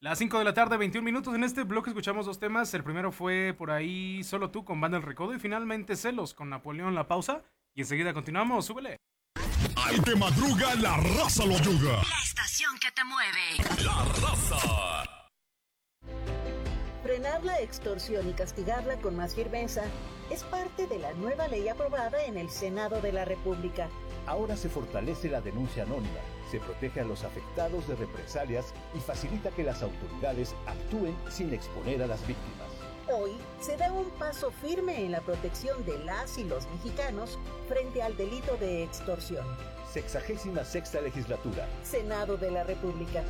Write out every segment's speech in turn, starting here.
Las 5 de la tarde, 21 minutos. En este bloque escuchamos dos temas. El primero fue por ahí Solo tú con Banda El Recodo y finalmente Celos con Napoleón La Pausa. Y enseguida continuamos, súbele. Al que madruga, la raza lo yuga. La estación que te mueve. La raza. Frenar la extorsión y castigarla con más firmeza es parte de la nueva ley aprobada en el Senado de la República. Ahora se fortalece la denuncia anónima, se protege a los afectados de represalias y facilita que las autoridades actúen sin exponer a las víctimas. Hoy se da un paso firme en la protección de las y los mexicanos frente al delito de extorsión. 66ª legislatura. Senado de la República.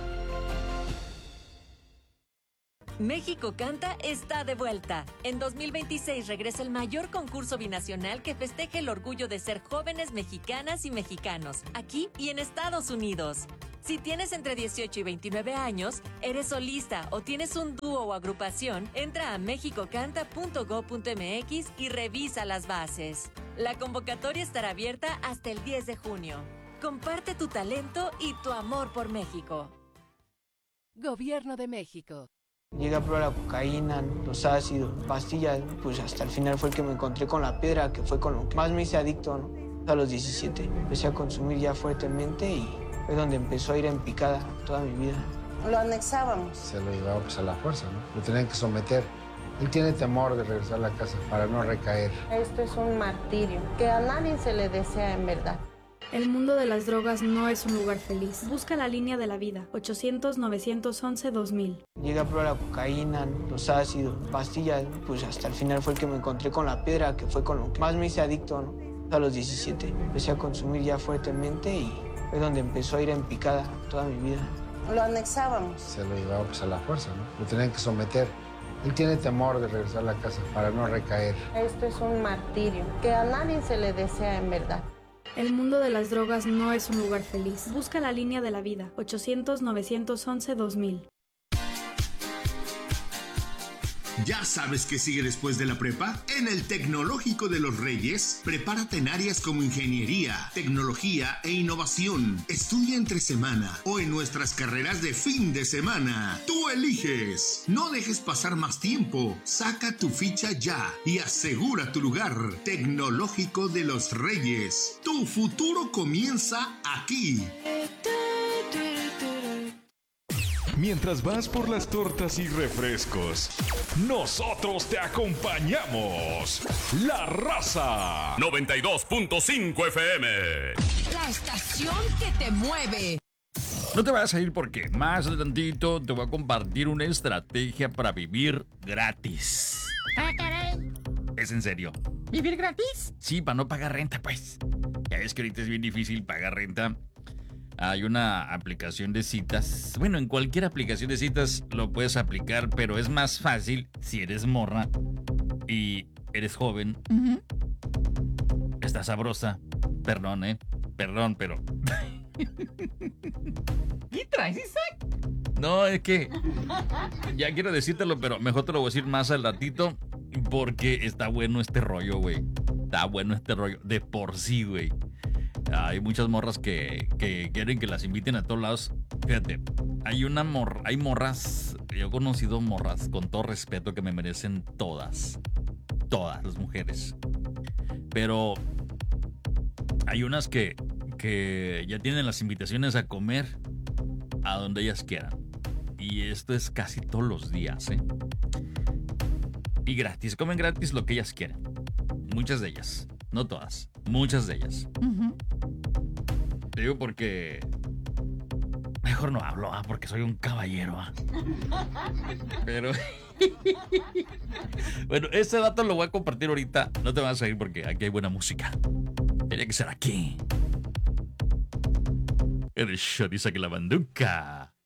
México Canta está de vuelta. En 2026 regresa el mayor concurso binacional que festeje el orgullo de ser jóvenes mexicanas y mexicanos, aquí y en Estados Unidos. Si tienes entre 18 y 29 años, eres solista o tienes un dúo o agrupación, entra a mexicocanta.go.mx y revisa las bases. La convocatoria estará abierta hasta el 10 de junio. Comparte tu talento y tu amor por México. Gobierno de México. Llegué a probar la cocaína, los ácidos, pastillas, pues hasta el final fue el que me encontré con la piedra, que fue con lo que más me hice adicto, ¿no? A los 17 empecé a consumir ya fuertemente y fue donde empezó a ir en picada toda mi vida. Lo anexábamos. Se lo llevaba pues a la fuerza, ¿no? Lo tenían que someter. Él tiene temor de regresar a la casa para no recaer. Esto es un martirio que a nadie se le desea en verdad. El mundo de las drogas no es un lugar feliz. Busca la línea de la vida. 800-911-2000. Llegué a probar la cocaína, los ácidos, pastillas, pues hasta el final fue el que me encontré con la piedra, que fue con lo que más me hice adicto, ¿no? A los 17 empecé a consumir ya fuertemente y fue donde empezó a ir en picada toda mi vida. Lo anexábamos. Se lo llevaba pues a la fuerza, ¿no? Lo tenían que someter. Él tiene temor de regresar a la casa para no recaer. Esto es un martirio que a nadie se le desea en verdad. El mundo de las drogas no es un lugar feliz. Busca la línea de la vida. 800-911-2000. ¿Ya sabes qué sigue después de la prepa? En el Tecnológico de los Reyes, prepárate en áreas como ingeniería, tecnología e innovación. Estudia entre semana o en nuestras carreras de fin de semana. Tú eliges. No dejes pasar más tiempo. Saca tu ficha ya y asegura tu lugar. Tecnológico de los Reyes. Tu futuro comienza aquí. Mientras vas por las tortas y refrescos, nosotros te acompañamos. La Raza 92.5 FM. La estación que te mueve. No te vayas a ir porque más adelantito te voy a compartir una estrategia para vivir gratis. Ah, caray. ¿Es en serio? ¿Vivir gratis? Sí, para no pagar renta, pues. Ya ves que ahorita es bien difícil pagar renta. Hay una aplicación de citas. Bueno, en cualquier aplicación de citas lo puedes aplicar, pero es más fácil si eres morra y eres joven. Estás sabrosa. Perdón, Perdón, pero... ¿Qué traes, Isaac? No, es que... Ya quiero decírtelo, pero mejor te lo voy a decir más al ratito porque está bueno este rollo, güey. Está bueno este rollo. De por sí, güey. Hay muchas morras que quieren que las inviten a todos lados. Fíjate, hay morras, yo he conocido morras con todo respeto que me merecen todas las mujeres. Pero hay unas que ya tienen las invitaciones a comer a donde ellas quieran. Y esto es casi todos los días, ¿eh? Y gratis, comen gratis lo que ellas quieran. Muchas de ellas, no todas, muchas de ellas. Te digo porque... Mejor no hablo, porque soy un caballero. Pero... Bueno, ese dato lo voy a compartir ahorita. No te vas a ir porque aquí hay buena música. Tiene que ser aquí. El show dice que la banduca.